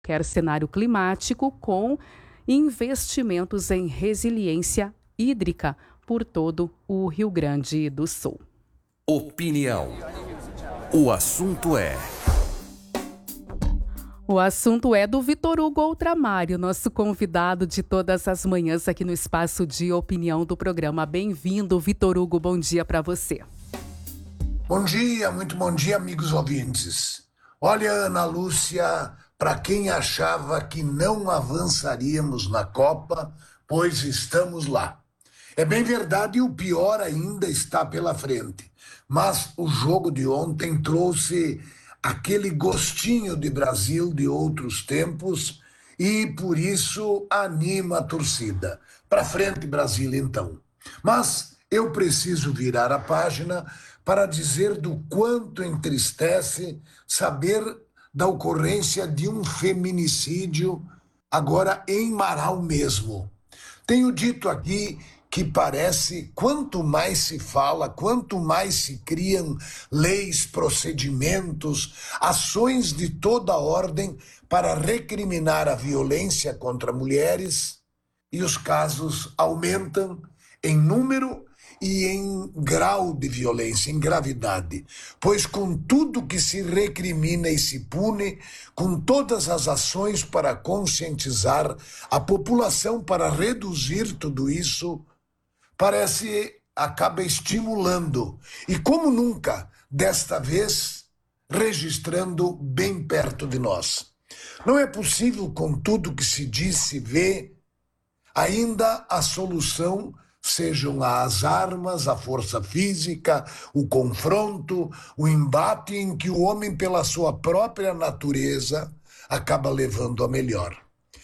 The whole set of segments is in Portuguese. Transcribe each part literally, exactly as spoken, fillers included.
qualquer cenário climático com investimentos em resiliência hídrica por todo o Rio Grande do Sul. Opinião. O assunto é... O assunto é do Vitor Hugo Ultramário, nosso convidado de todas as manhãs aqui no espaço de opinião do programa. Bem-vindo, Vitor Hugo, bom dia para você. Bom dia, muito bom dia, amigos ouvintes. Olha, Ana Lúcia, para quem achava que não avançaríamos na Copa, pois estamos lá. É bem verdade, e o pior ainda está pela frente. Mas o jogo de ontem trouxe aquele gostinho de Brasil de outros tempos e por isso anima a torcida. Para frente, Brasil, então. Mas eu preciso virar a página para dizer do quanto entristece saber da ocorrência de um feminicídio agora em Marau mesmo. Tenho dito aqui que parece, quanto mais se fala, quanto mais se criam leis, procedimentos, ações de toda ordem para recriminar a violência contra mulheres, e os casos aumentam em número e em grau de violência, em gravidade. Pois com tudo que se recrimina e se pune, com todas as ações para conscientizar a população para reduzir tudo isso, parece acaba estimulando, e como nunca, desta vez, registrando bem perto de nós. Não é possível, com tudo que se diz, se vê, ainda a solução sejam as armas, a força física, o confronto, o embate em que o homem, pela sua própria natureza, acaba levando a melhor.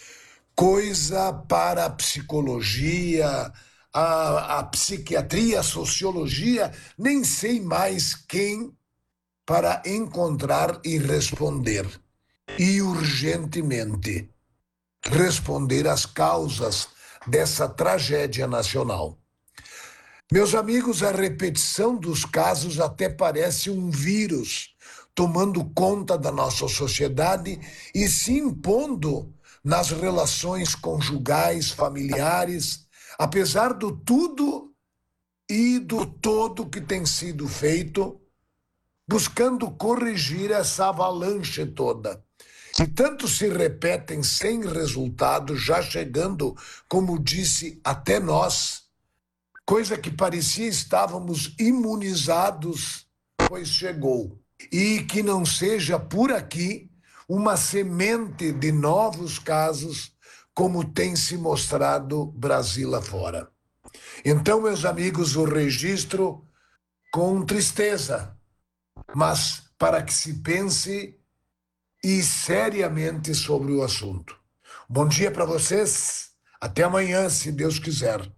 Coisa para a psicologia, A, a psiquiatria, a sociologia, nem sei mais quem para encontrar e responder. E urgentemente responder às causas dessa tragédia nacional. Meus amigos, a repetição dos casos até parece um vírus tomando conta da nossa sociedade e se impondo nas relações conjugais, familiares, apesar do tudo e do todo que tem sido feito, buscando corrigir essa avalanche toda. E tanto se repetem sem resultado, já chegando, como disse, até nós, coisa que parecia estávamos imunizados, pois chegou. E que não seja por aqui uma semente de novos casos, como tem se mostrado Brasil afora. Então, meus amigos, o registro com tristeza, mas para que se pense e seriamente sobre o assunto. Bom dia para vocês, até amanhã, se Deus quiser.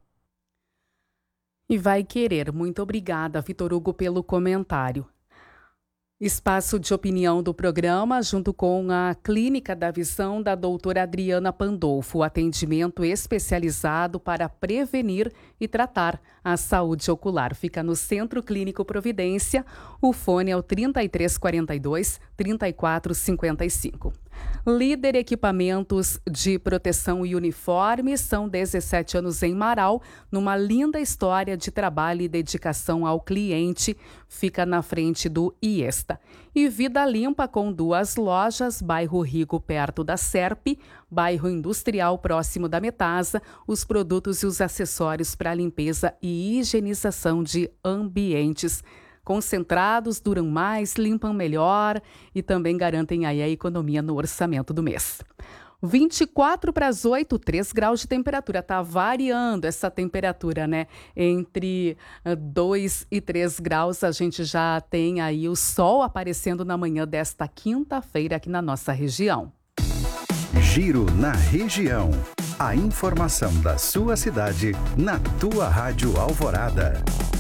E vai querer. Muito obrigada, Vitor Hugo, pelo comentário. Espaço de opinião do programa, junto com a Clínica da Visão da doutora Adriana Pandolfo, atendimento especializado para prevenir e tratar a saúde ocular. Fica no Centro Clínico Providência, o fone é o trinta e três quarenta e dois, trinta e quatro cinquenta e cinco. Líder Equipamentos de Proteção e Uniformes, são dezessete anos em Marau, numa linda história de trabalho e dedicação ao cliente, fica na frente do IESTA. E Vida Limpa, com duas lojas, bairro Rigo, perto da Serpe, bairro Industrial, próximo da Metasa, os produtos e os acessórios para limpeza e higienização de ambientes. Concentrados, duram mais, limpam melhor e também garantem aí a economia no orçamento do mês. vinte e quatro para as oito, três graus de temperatura. Está variando essa temperatura, né? Entre dois e três graus, a gente já tem aí o sol aparecendo na manhã desta quinta-feira aqui na nossa região. Giro na região. A informação da sua cidade na tua Rádio Alvorada.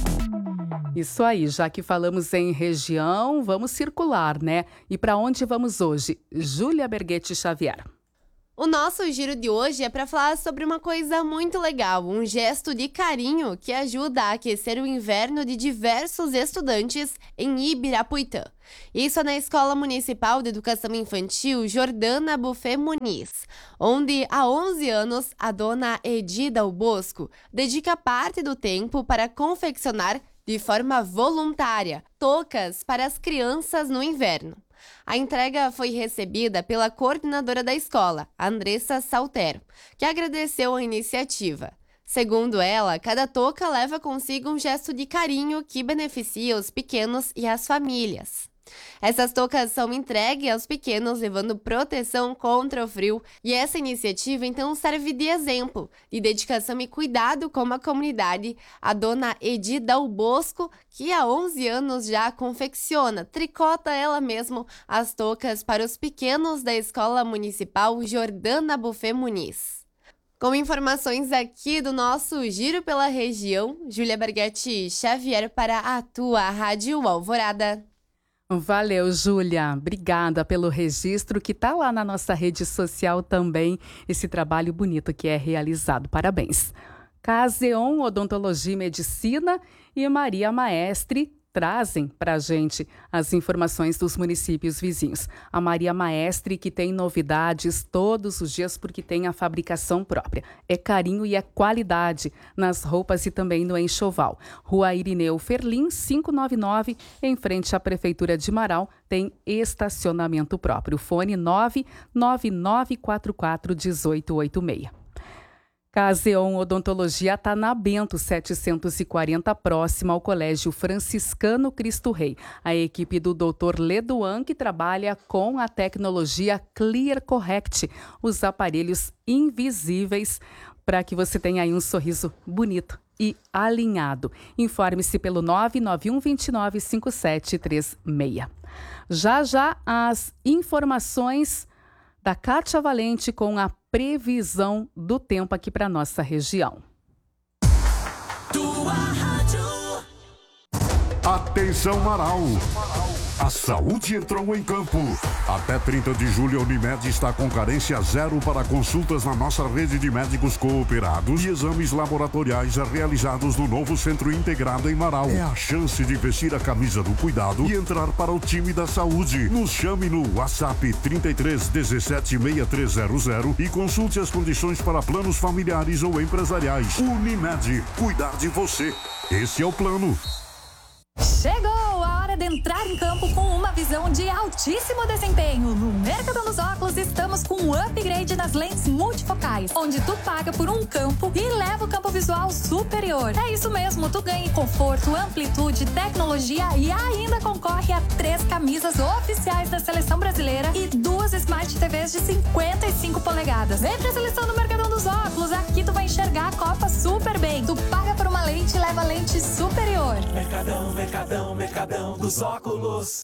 Isso aí, já que falamos em região, vamos circular, né? E para onde vamos hoje? Júlia Berguete Xavier. O nosso giro de hoje é para falar sobre uma coisa muito legal, um gesto de carinho que ajuda a aquecer o inverno de diversos estudantes em Ibirapuitã. Isso é na Escola Municipal de Educação Infantil Jordana Buffet Muniz, onde há onze anos a dona Edida Dal Bosco dedica parte do tempo para confeccionar de forma voluntária toucas para as crianças no inverno. A entrega foi recebida pela coordenadora da escola, Andressa Saltero, que agradeceu a iniciativa. Segundo ela, cada touca leva consigo um gesto de carinho que beneficia os pequenos e as famílias. Essas toucas são entregues aos pequenos, levando proteção contra o frio, e essa iniciativa então serve de exemplo de dedicação e cuidado com a comunidade. A dona Edida Dal Bosco, que há onze anos já confecciona, tricota ela mesma as toucas para os pequenos da Escola Municipal Jordana Buffet Muniz. Com informações aqui do nosso Giro pela Região, Júlia Berghetti Xavier para a tua Rádio Alvorada. Valeu, Júlia. Obrigada pelo registro que está lá na nossa rede social também, esse trabalho bonito que é realizado. Parabéns. Caseon Odontologia e Medicina e Maria Maestre trazem para a gente as informações dos municípios vizinhos. A Maria Maestre, que tem novidades todos os dias porque tem a fabricação própria. É carinho e é qualidade nas roupas e também no enxoval. Rua Irineu Ferlim, quinhentos e noventa e nove, em frente à Prefeitura de Marau, tem estacionamento próprio. Fone nove nove nove quatro quatro um oito oito seis. Caseon Odontologia está na Bento setecentos e quarenta, próxima ao Colégio Franciscano Cristo Rei. A equipe do doutor Leduan, que trabalha com a tecnologia Clear Correct, os aparelhos invisíveis para que você tenha aí um sorriso bonito e alinhado. Informe-se pelo nove nove um dois nove cinco sete três seis. Já já as informações da Kátia Valente com a previsão do tempo aqui para nossa região. Tua rádio. Atenção, Marau! A saúde entrou em campo. Até trinta de julho, a Unimed está com carência zero para consultas na nossa rede de médicos cooperados e exames laboratoriais realizados no novo Centro Integrado em Marau. É a chance de vestir a camisa do cuidado e entrar para o time da saúde. Nos chame no WhatsApp trinta e três dezessete sessenta e três zero zero e consulte as condições para planos familiares ou empresariais. Unimed, cuidar de você. Esse é o plano. Chegou a hora de entrar em campo com uma visão de altíssimo desempenho. No Mercadão dos Óculos estamos com um upgrade nas lentes multifocais, onde tu paga por um campo e leva o campo visual superior. É isso mesmo, tu ganha conforto, amplitude, tecnologia e ainda concorre a três camisas oficiais da Seleção Brasileira e duas Smart T Vs de cinquenta e cinco polegadas. Vem pra seleção do Mercadão dos Óculos, aqui tu vai enxergar a Copa super bem. Tu paga por uma lente e leva lente superior. Mercadão, Mercadão, Mercadão dos Óculos.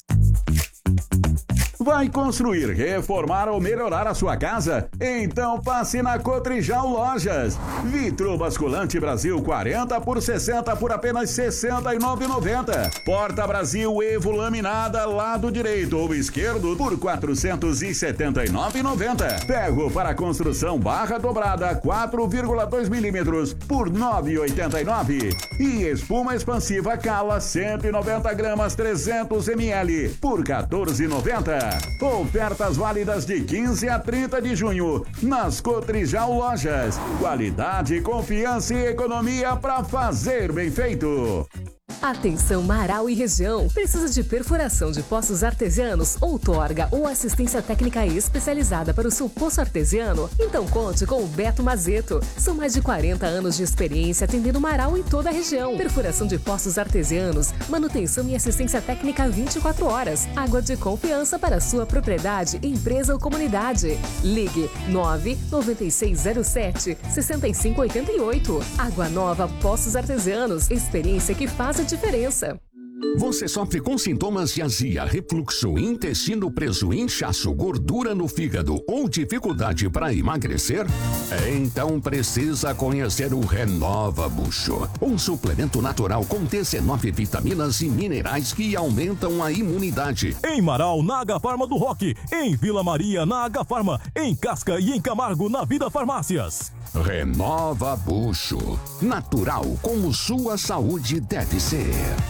Vai construir, reformar ou melhorar a sua casa? Então passe na Cotrijal Lojas. Vitro basculante Brasil quarenta por sessenta por apenas sessenta e nove reais e noventa centavos. Porta Brasil Evo laminada lado direito ou esquerdo por quatrocentos e setenta e nove reais e noventa centavos. Ferro para construção barra dobrada quatro vírgula dois milímetros por nove reais e oitenta e nove centavos. E espuma expansiva Cala cento e noventa gramas trezentos mililitros por quatorze reais e noventa centavos. Ofertas válidas de quinze a trinta de junho nas Cotrijal Lojas. Qualidade, confiança e economia para fazer bem feito. Atenção Marau e região. Precisa de perfuração de poços artesianos, outorga ou assistência técnica especializada para o seu poço artesiano? Então conte com o Beto Mazeto. São mais de quarenta anos de experiência atendendo Marau e toda a região. Perfuração de poços artesianos, manutenção e assistência técnica vinte e quatro horas. Água de confiança para a sua propriedade, empresa ou comunidade. Ligue nove nove seis zero sete seis cinco oito oito. Água Nova Poços Artesianos. Experiência que faz a diferença. Você sofre com sintomas de azia, refluxo, intestino preso, inchaço, gordura no fígado ou dificuldade para emagrecer? Então precisa conhecer o Renova Bucho, um suplemento natural com dezenove vitaminas e minerais que aumentam a imunidade. Em Marau, na Agafarma do Roque. Em Vila Maria, na Agafarma. Em Casca e em Camargo, na Vida Farmácias. Renova Bucho, natural como sua saúde deve ser.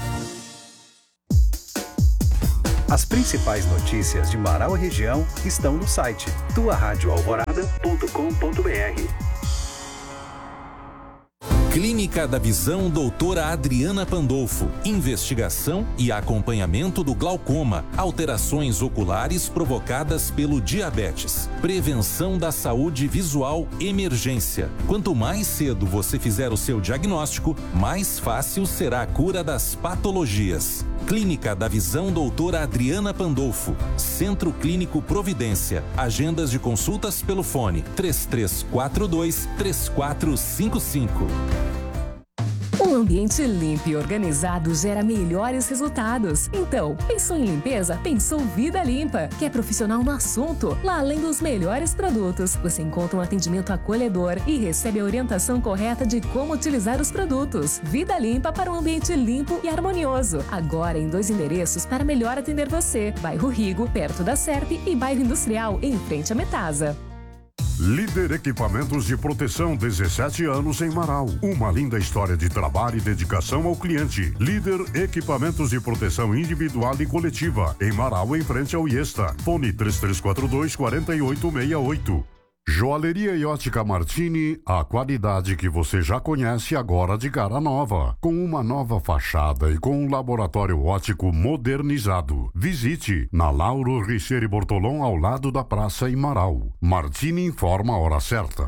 As principais notícias de Marau e região estão no site tua rádio alvorada ponto com ponto br. Clínica da Visão doutora Adriana Pandolfo. Investigação e acompanhamento do glaucoma, alterações oculares provocadas pelo diabetes, prevenção da saúde visual, emergência. Quanto mais cedo você fizer o seu diagnóstico, mais fácil será a cura das patologias. Clínica da Visão doutora Adriana Pandolfo. Centro Clínico Providência. Agendas de consultas pelo fone três três quatro dois, três quatro cinco cinco. Um ambiente limpo e organizado gera melhores resultados. Então, pensou em limpeza? Pensou Vida Limpa, que é profissional no assunto. Lá, além dos melhores produtos, você encontra um atendimento acolhedor e recebe a orientação correta de como utilizar os produtos. Vida Limpa para um ambiente limpo e harmonioso. Agora em dois endereços para melhor atender você. Bairro Rigo, perto da Serp, e Bairro Industrial, em frente à Metasa. Líder Equipamentos de Proteção, dezessete anos em Marau. Uma linda história de trabalho e dedicação ao cliente. Líder Equipamentos de Proteção Individual e Coletiva, em Marau, em frente ao Iesta. Fone três três quatro dois, quatro oito seis oito. Joalheria e Ótica Martini, a qualidade que você já conhece agora de cara nova, com uma nova fachada e com um laboratório óptico modernizado. Visite na Lauro Richeire Bortolom, ao lado da praça em Marau. Martini informa a hora certa.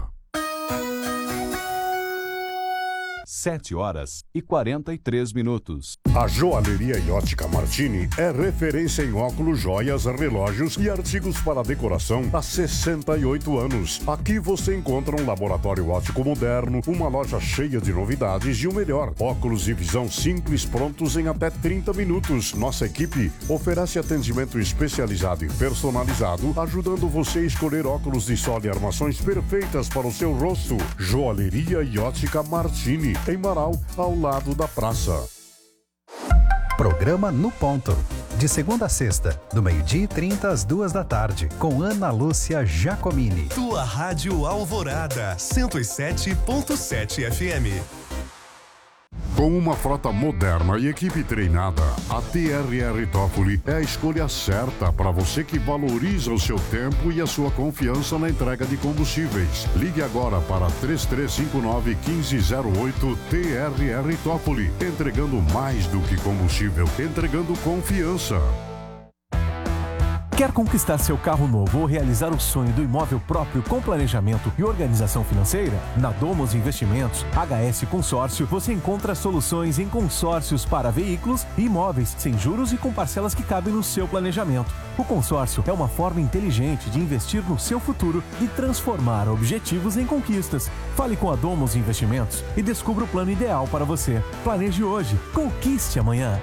sete horas e quarenta e três minutos. A Joalheria e Ótica Martini é referência em óculos, joias, relógios e artigos para decoração há sessenta e oito anos. Aqui você encontra um laboratório óptico moderno, uma loja cheia de novidades e o melhor. Óculos e visão simples prontos em até trinta minutos. Nossa equipe oferece atendimento especializado e personalizado, ajudando você a escolher óculos de sol e armações perfeitas para o seu rosto. Joalheria e Ótica Martini, em Marau, ao lado da praça. Programa No Ponto. De segunda a sexta, do meio-dia e trinta às duas da tarde, com Ana Lúcia Giacomini. Tua Rádio Alvorada, cento e sete ponto sete F M. Com uma frota moderna e equipe treinada, a T R R Toffoli é a escolha certa para você que valoriza o seu tempo e a sua confiança na entrega de combustíveis. Ligue agora para três três cinco nove, um cinco zero oito T R R Toffoli, entregando mais do que combustível, entregando confiança. Quer conquistar seu carro novo ou realizar o sonho do imóvel próprio com planejamento e organização financeira? Na Domos Investimentos, H S Consórcio, você encontra soluções em consórcios para veículos e imóveis, sem juros e com parcelas que cabem no seu planejamento. O consórcio é uma forma inteligente de investir no seu futuro e transformar objetivos em conquistas. Fale com a Domos Investimentos e descubra o plano ideal para você. Planeje hoje, conquiste amanhã.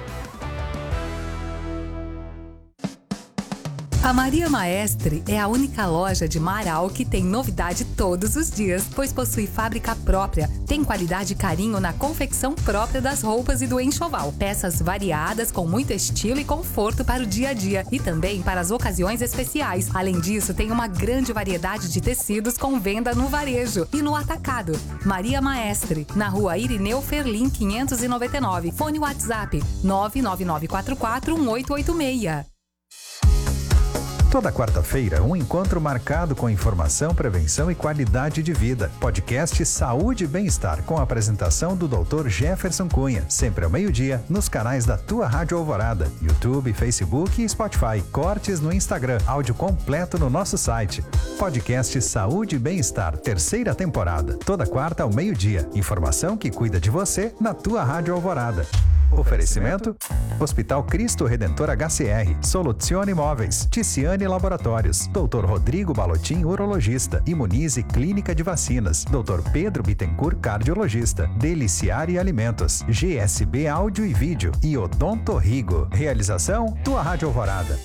A Maria Maestre é a única loja de Marau que tem novidade todos os dias, pois possui fábrica própria, tem qualidade e carinho na confecção própria das roupas e do enxoval. Peças variadas com muito estilo e conforto para o dia a dia e também para as ocasiões especiais. Além disso, tem uma grande variedade de tecidos com venda no varejo e no atacado. Maria Maestre, na rua Irineu Ferlim quinhentos e noventa e nove. Fone WhatsApp nove nove nove quatro quatro um oito oito seis. Toda quarta-feira, um encontro marcado com informação, prevenção e qualidade de vida. Podcast Saúde e Bem-Estar, com a apresentação do doutor Jefferson Cunha. Sempre ao meio-dia, nos canais da Tua Rádio Alvorada, YouTube, Facebook e Spotify. Cortes no Instagram, áudio completo no nosso site. Podcast Saúde e Bem-Estar, terceira temporada. Toda quarta ao meio-dia. Informação que cuida de você na Tua Rádio Alvorada. Oferecimento: Hospital Cristo Redentor H C R, Soluzione Imóveis, Ticiane Laboratórios, doutor Rodrigo Balotin, urologista, Imunize Clínica de Vacinas, doutor Pedro Bittencourt, cardiologista, Deliciare Alimentos, G S B Áudio e Vídeo e Odonto Rigo. Realização: Tua Rádio Alvorada.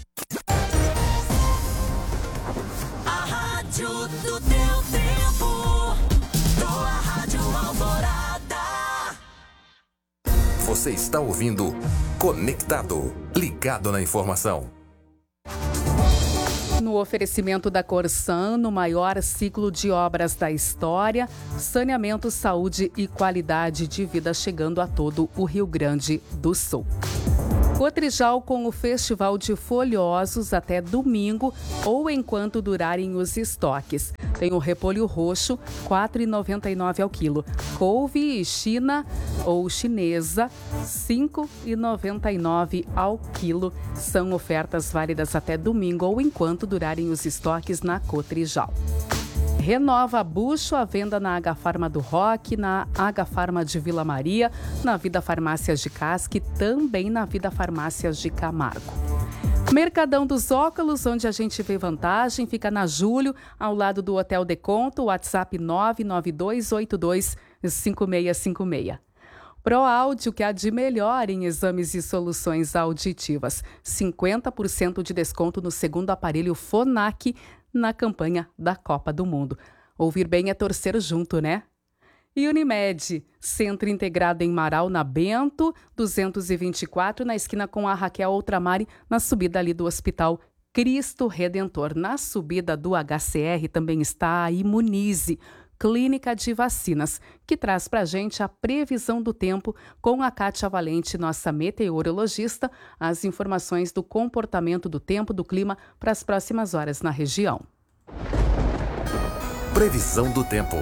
A rádio do teu tempo. Tua Rádio Alvorada. Você está ouvindo Conectado, ligado na informação. No oferecimento da Corsan, no maior ciclo de obras da história, saneamento, saúde e qualidade de vida chegando a todo o Rio Grande do Sul. Cotrijal com o Festival de Folhosos até domingo ou enquanto durarem os estoques. Tem o repolho roxo, quatro reais e noventa e nove centavos ao quilo. Couve China ou chinesa, cinco reais e noventa e nove centavos ao quilo. São ofertas válidas até domingo ou enquanto durarem os estoques na Cotrijal. Renova Bucho, a venda na Agafarma do Roque, na Agafarma de Vila Maria, na Vida Farmácias de Casque e também na Vida Farmácias de Camargo. Mercadão dos Óculos, onde a gente vê vantagem, fica na Júlio, ao lado do Hotel Deconto, WhatsApp nove nove dois oito dois cinco seis cinco seis. Pro Áudio, que há de melhor em exames e soluções auditivas. cinquenta por cento de desconto no segundo aparelho Fonac na campanha da Copa do Mundo. Ouvir bem é torcer junto, né? E Unimed, centro integrado em Marau, na Bento, duzentos e vinte e quatro, na esquina com a Raquel Outramari, na subida ali do Hospital Cristo Redentor. Na subida do H C R também está a Imunize, Clínica de Vacinas, que traz para a gente a previsão do tempo com a Kátia Valente, nossa meteorologista, as informações do comportamento do tempo, do clima para as próximas horas na região. Previsão do tempo.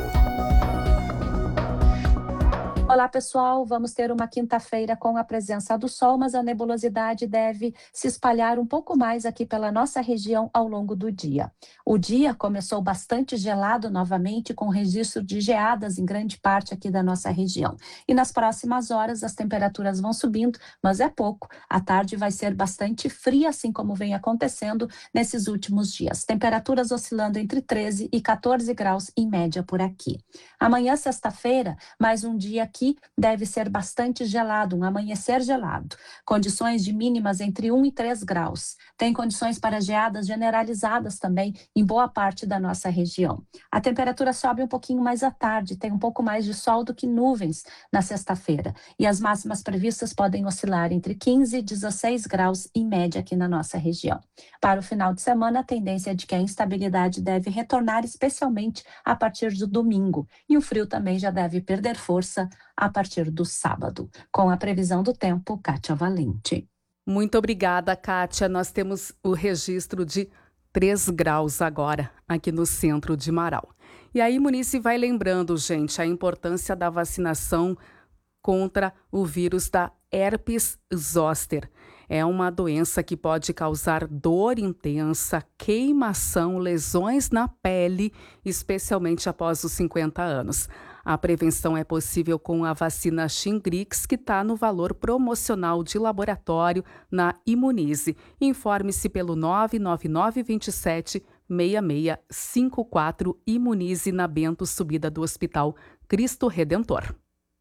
Olá, pessoal. Vamos ter uma quinta-feira com a presença do sol, mas a nebulosidade deve se espalhar um pouco mais aqui pela nossa região ao longo do dia. O dia começou bastante gelado novamente, com registro de geadas em grande parte aqui da nossa região. E nas próximas horas as temperaturas vão subindo, mas é pouco. A tarde vai ser bastante fria, assim como vem acontecendo nesses últimos dias. Temperaturas oscilando entre treze e quatorze graus em média por aqui. Amanhã, sexta-feira, mais um dia aqui deve ser bastante gelado, um amanhecer gelado. Condições de mínimas entre um e três graus. Tem condições para geadas generalizadas também em boa parte da nossa região. A temperatura sobe um pouquinho mais à tarde, tem um pouco mais de sol do que nuvens na sexta-feira. E as máximas previstas podem oscilar entre quinze e dezesseis graus em média aqui na nossa região. Para o final de semana, a tendência é de que a instabilidade deve retornar, especialmente a partir do domingo. E o frio também já deve perder força a partir do sábado. Com a previsão do tempo, Kátia Valente. Muito obrigada, Kátia. Nós temos o registro de três graus agora aqui no centro de Marau. E aí, Munice vai lembrando, gente, a importância da vacinação contra o vírus da herpes zoster. É uma doença que pode causar dor intensa, queimação, lesões na pele, especialmente após os cinquenta anos. A prevenção é possível com a vacina Shingrix, que está no valor promocional de laboratório na Imunize. Informe-se pelo nove nove nove dois sete seis seis cinco quatro. Imunize, na Bento, subida do Hospital Cristo Redentor.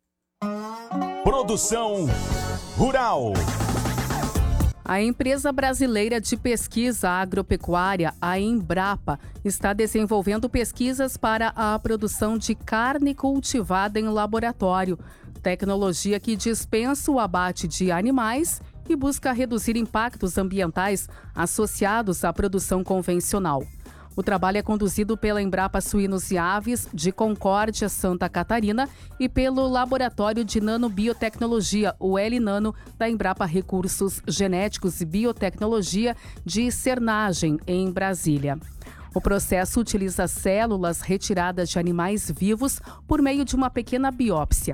Produção Rural. A empresa brasileira de pesquisa agropecuária, a Embrapa, está desenvolvendo pesquisas para a produção de carne cultivada em laboratório, tecnologia que dispensa o abate de animais e busca reduzir impactos ambientais associados à produção convencional. O trabalho é conduzido pela Embrapa Suínos e Aves de Concórdia, Santa Catarina, e pelo Laboratório de Nanobiotecnologia, o L-Nano, da Embrapa Recursos Genéticos e Biotecnologia de Cernagem, em Brasília. O processo utiliza células retiradas de animais vivos por meio de uma pequena biópsia.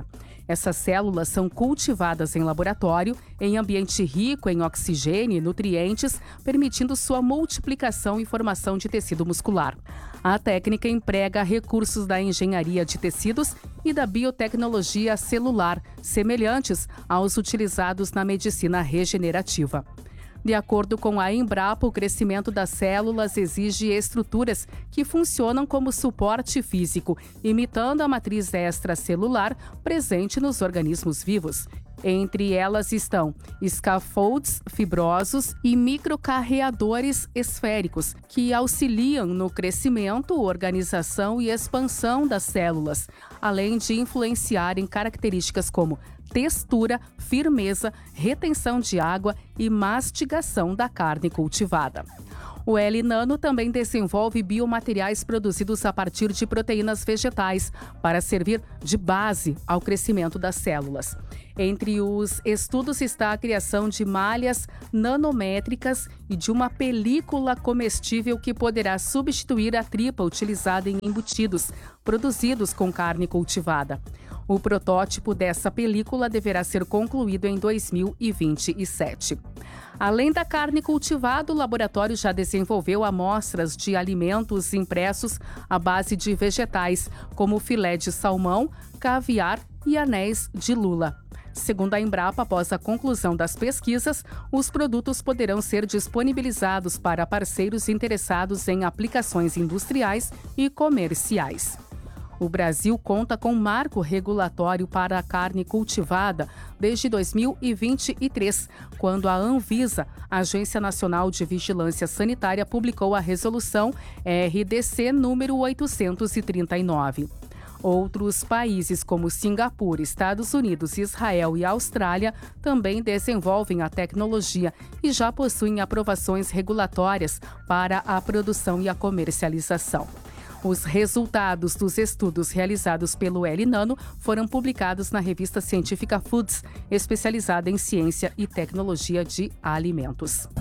Essas células são cultivadas em laboratório, em ambiente rico em oxigênio e nutrientes, permitindo sua multiplicação e formação de tecido muscular. A técnica emprega recursos da engenharia de tecidos e da biotecnologia celular, semelhantes aos utilizados na medicina regenerativa. De acordo com a Embrapa, o crescimento das células exige estruturas que funcionam como suporte físico, imitando a matriz extracelular presente nos organismos vivos. Entre elas estão scaffolds fibrosos e microcarreadores esféricos, que auxiliam no crescimento, organização e expansão das células, além de influenciar em características como textura, firmeza, retenção de água e mastigação da carne cultivada. O L-Nano também desenvolve biomateriais produzidos a partir de proteínas vegetais para servir de base ao crescimento das células. Entre os estudos está a criação de malhas nanométricas e de uma película comestível que poderá substituir a tripa utilizada em embutidos produzidos com carne cultivada. O protótipo dessa película deverá ser concluído em dois mil e vinte e sete. Além da carne cultivada, o laboratório já desenvolveu amostras de alimentos impressos à base de vegetais, como filé de salmão, caviar e anéis de lula. Segundo a Embrapa, após a conclusão das pesquisas, os produtos poderão ser disponibilizados para parceiros interessados em aplicações industriais e comerciais. O Brasil conta com marco regulatório para a carne cultivada desde dois mil e vinte e três, quando a Anvisa, Agência Nacional de Vigilância Sanitária, publicou a resolução R D C número oitocentos e trinta e nove. Outros países como Singapura, Estados Unidos, Israel e Austrália também desenvolvem a tecnologia e já possuem aprovações regulatórias para a produção e a comercialização. Os resultados dos estudos realizados pelo L-Nano foram publicados na revista científica Foods, especializada em ciência e tecnologia de alimentos.